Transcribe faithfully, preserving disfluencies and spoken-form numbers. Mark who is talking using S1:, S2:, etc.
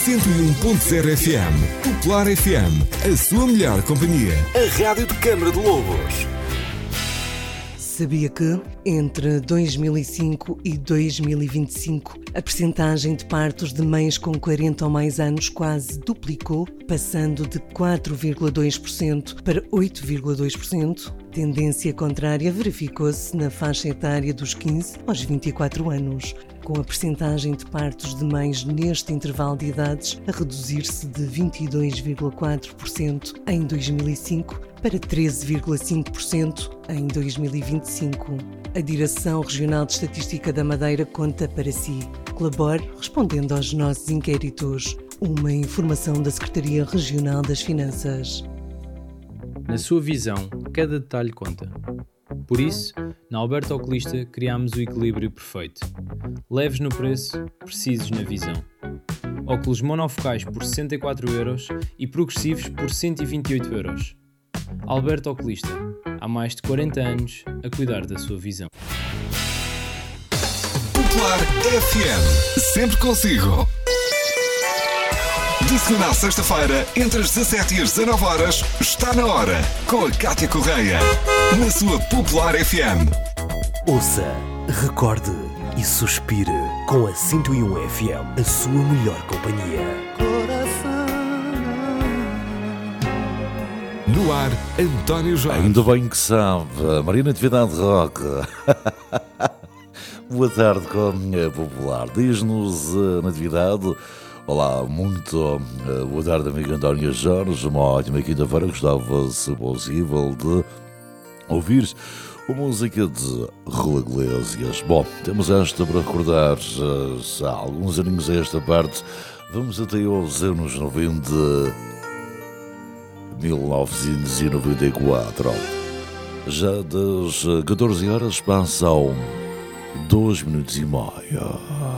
S1: cento e um ponto zero F M. Popular F M, a sua melhor companhia. A rádio de Câmara de Lobos.
S2: Sabia que, entre dois mil e cinco e dois mil e vinte e cinco, a percentagem de partos de mães com quarenta ou mais anos quase duplicou, passando de quatro vírgula dois por cento para oito vírgula dois por cento? Tendência contrária verificou-se na faixa etária dos quinze aos vinte e quatro anos, com a percentagem de partos de mães neste intervalo de idades a reduzir-se de vinte e dois vírgula quatro por cento em dois mil e cinco para treze vírgula cinco por cento em dois mil e vinte e cinco. A Direção Regional de Estatística da Madeira conta para si. Colabore respondendo aos nossos inquéritos. Uma informação da Secretaria Regional das Finanças.
S3: Na sua visão, cada detalhe conta. Por isso, na Alberto Oculista criámos o equilíbrio perfeito. Leves no preço, precisos na visão. Óculos monofocais por sessenta e quatro euros e progressivos por cento e vinte e oito euros. Alberto Oculista, há mais de quarenta anos a cuidar da sua visão.
S1: Popular F M, sempre consigo. De segunda a sexta-feira, entre as dezassete e as dezanove horas, está na hora, com a Cátia Correia, na sua Popular F M.
S4: Ouça, recorde e suspire com a cento e um F M, a sua melhor companhia.
S1: No ar, António Jorge.
S5: Ainda bem que sabe, Maria Natividade Roca. Boa tarde com a Popular. Diz-nos a Natividade. Olá, muito uh, boa tarde, amigo António Jorge. Uma ótima quinta-feira. Gostava, se possível, de ouvir a música de Rua Iglesias. Bom, temos esta para recordar uh, há alguns aninhos a esta parte. Vamos até aos anos noventa, mil novecentos e noventa e quatro. Já das catorze horas passam dois minutos e meio.